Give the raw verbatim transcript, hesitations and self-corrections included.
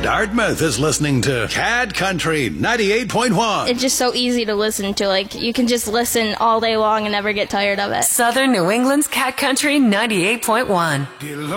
Dartmouth is listening to Cat Country ninety-eight point one. It's just so easy to listen to. Like, you can just listen all day long and never get tired of it. Southern New England's Cat Country ninety-eight point one.